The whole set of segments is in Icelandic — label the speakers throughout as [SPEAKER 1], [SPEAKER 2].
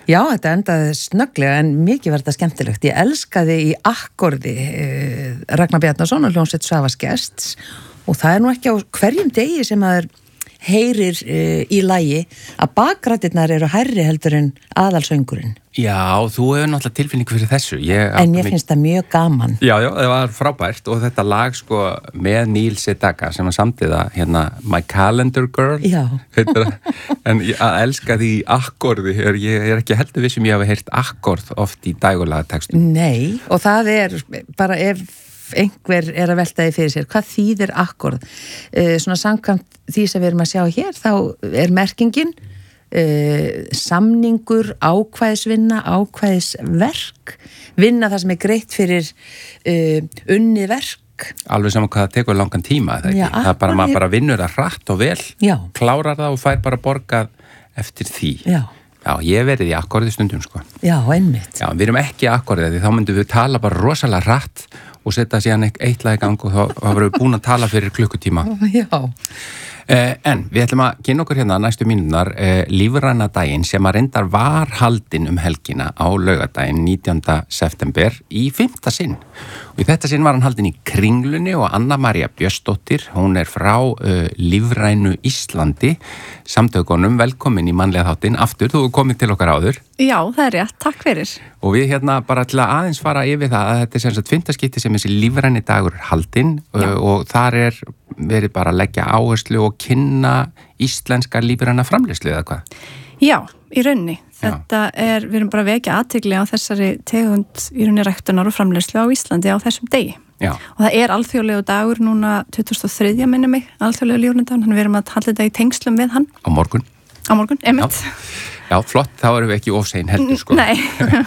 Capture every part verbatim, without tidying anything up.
[SPEAKER 1] Já, þetta endaði snögglega en mikið var þetta skemmtilegt. Ég elskaði í akkordi eh, Ragnar Bjarnason og hljómsveit Svavars Gests og það er nú ekki á hverjum degi sem að er heyrir uh, í lagi að bakrættirnar eru hærri heldur en aðalsöngurinn.
[SPEAKER 2] Já, þú hefur náttúrulega tilfinningu fyrir þessu. Ég,
[SPEAKER 1] en ég finnst það mjög gaman.
[SPEAKER 2] Já, já, það var frábært og þetta lag sko með Neil Sedaka sem að samtiða hérna My Calendar Girl.
[SPEAKER 1] Já.
[SPEAKER 2] En að elska því akkordi, ég, ég er ekki heldur vissum ég hafi heyrt akkord oft í dægurlaga textum.
[SPEAKER 1] Nei, og það er bara ef einhver er að velta því fyrir sér, hvað þýðir akkord? Uh, svona samkvæmt því sem við erum að sjá hér, þá er merkingin uh, samningur, ákvæðisvinna, ákvæðisverk, vinna það sem er greitt fyrir uh, unni verk.
[SPEAKER 2] Alveg saman hvað það tekur langan tíma, það,
[SPEAKER 1] Já,
[SPEAKER 2] það er bara, maður bara vinnur það hratt og vel,
[SPEAKER 1] Já.
[SPEAKER 2] Klárar það og fær bara borgað eftir því.
[SPEAKER 1] Já.
[SPEAKER 2] Já, ég hef verið í akkordi stundum sko.
[SPEAKER 1] Já, einmitt.
[SPEAKER 2] Já, við erum ekki akkordið því þá myndum við tala bara rosalega hratt og setja síðan eitt lag í gang og þá, þá varum við búin að tala fyrir klukkutíma.
[SPEAKER 1] Já.
[SPEAKER 2] Eh, en við ætlum að kynna okkur hérna næstu mínúturnar eh, lífræna daginn sem að reyndar var haldinn um helgina á laugardaginn nítjánda september í fimmta sinn. Og í þetta sinn var hann haldinn í Kringlunni og Anna María Björnsdóttir, hún er frá uh, Lífrænu Íslandi, samtökunum, velkomin í mannlega þáttinn aftur, þú er komið til okkar áður.
[SPEAKER 3] Já, það er rétt, takk fyrir.
[SPEAKER 2] Og við hérna bara til að aðeins fara yfir það að þetta er sem sagt fimmta skipti sem þessi lífræni dagur er haldinn uh, og þar er verið bara að leggja áherslu og kynna íslenska lífræna framleiðslu eða hvað?
[SPEAKER 3] Já, í rauninni. Þetta er, við erum bara að vekja athygli á þessari tegund í rauninni ræktunar og framleiðslu á Íslandi á þessum degi.
[SPEAKER 2] Já.
[SPEAKER 3] Og það er alþjóðlegu dagur núna tuttugasta og þriðja minni mig, alþjóðlegu lífrænidagur, þannig við erum að halda þetta í tengslum við hann.
[SPEAKER 2] Á morgun.
[SPEAKER 3] Á morgun, einmitt.
[SPEAKER 2] Já. Já, flott, þá erum við ekki ofsein heldur sko.
[SPEAKER 3] Nei.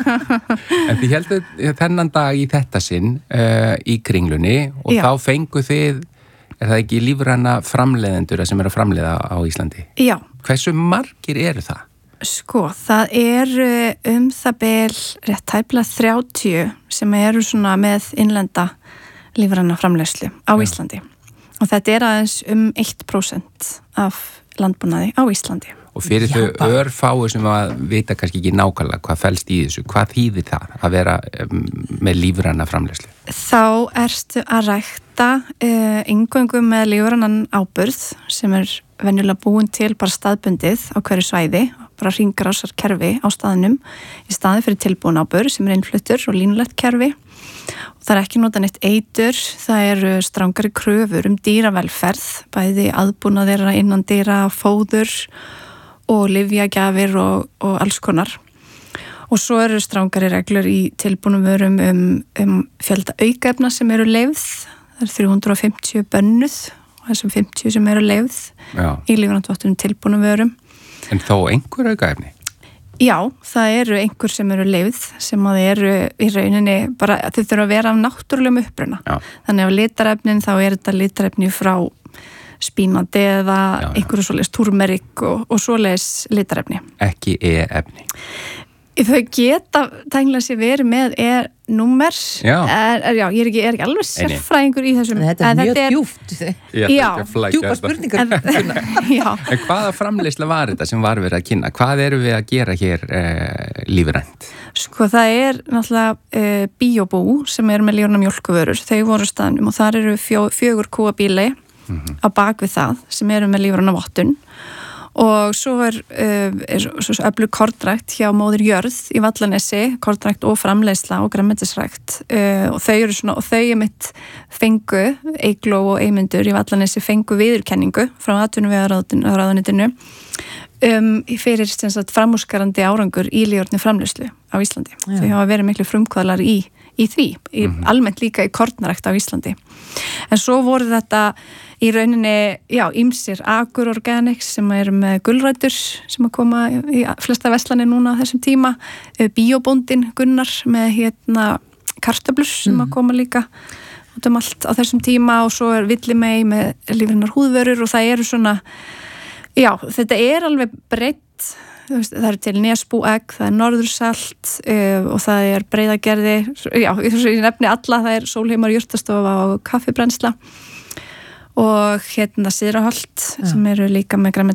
[SPEAKER 2] En þið heldur þennan dag í þetta sinn uh, í Kringlunni og
[SPEAKER 3] Já.
[SPEAKER 2] þá fengu þið, er það ekki lífræna framleiðendur sem er að framleiða á Íslandi?
[SPEAKER 3] Já.
[SPEAKER 2] Hversu margir eru það?
[SPEAKER 3] Sko, það eru um það bil rétt tæplega þrjátíu sem eru svona með innlenda lífræna framleiðslu á Já. Íslandi. Og þetta er aðeins um eitt prósent af landbúnaði á Íslandi.
[SPEAKER 2] Og fyrir
[SPEAKER 1] Já,
[SPEAKER 2] þau örfáu sem að vita kannski ekki nákvæmlega hvað felst í þessu, hvað þýðir það að vera um, með lífræna framleiðslu?
[SPEAKER 3] Þá ertu að rækta uh, eingöngu með lífrænan áburð sem er venjulega búin til bara staðbundið á hverju svæði, bara hringrásar kerfi á staðnum í staði fyrir tilbúin áburð sem er innfluttur og línulegt kerfi. Og það er ekki nota neitt eitur, það eru strangari kröfur um dýravelferð, bæði aðbúnað þeirra innan dýra, fóður og lyfjagjafir og, og alls konar. Og svo eru strangari reglur í tilbúnum vörum um, um fjölda aukaefna sem eru leyfð, það er þrjú hundruð og fimmtíu bönnuð og þessum fimmtíu sem eru leyfð Já. Í lífræntvottunum tilbúnum vörum.
[SPEAKER 2] En þó einhver aukaefni?
[SPEAKER 3] Já, það eru einhver sem eru leyfð sem að eru í rauninni bara, þau þurfa að vera af náttúrulegum uppruna. Já. Þannig að litarefnin þá er þetta litarefni frá spínandi eða já, já. Einhverju svoleiðis turmerik og, og svoleiðis litarefni.
[SPEAKER 2] Ekki e-efni.
[SPEAKER 3] Þau geta tæknilega sér verið með e-númer. Já. Er, er, já, ég er ekki, er ekki alveg sérfræðingur í þessum.
[SPEAKER 1] En þetta er mjög djúpt.
[SPEAKER 3] Já,
[SPEAKER 1] djúpa spurningar.
[SPEAKER 3] En, já.
[SPEAKER 2] En hvaða framleiðsla var þetta sem var verið að kynna? Hvað eru við að gera hér eh, lífrænt?
[SPEAKER 3] Sko það er náttúrulega eh, bíóbú sem er með lífræna mjólkuvörur. Þau voru staðnum og þar eru fjó, fjögur kúabíli mm-hmm. á bak við það sem eru með lífræna vottun. Og svo er, uh, er svo öflug kornrækt hjá móður jörð í Vallanesi, kornrækt og framleiðsla og grænmetisrækt uh, og þau eru svona, og þau er mitt fengu, Eygló og Eymundur í Vallanesi fengu viðurkenningu frá atvinnuvegaráðuneytinu um, fyrir sem sagt framúrskarandi árangur í lífrænni framleiðslu á Íslandi. Já. Þau hafa verið miklu frumkvöðlar í, í því, í, mm-hmm. almennt líka í kornrækt á Íslandi. En svo voru þetta í rauninni, já, ýmsir Agur Organics sem eru með gulrætur sem að koma í flesta verslanir núna á þessum tíma, Bíóbóndinn Gunnar með hérna kartöflur sem mm. að koma líka út um allt á þessum tíma og svo er Villimey með lífrænar húðvörur og það eru svona, já, þetta er alveg breitt, það eru til Nesbú-egg, það er norðursalt uh, og það er Breiðagerði, já, ég nefni alla, það er Sólheimar jurtastofa og kaffibrennsla og hérna Syðraholt sem eru líka með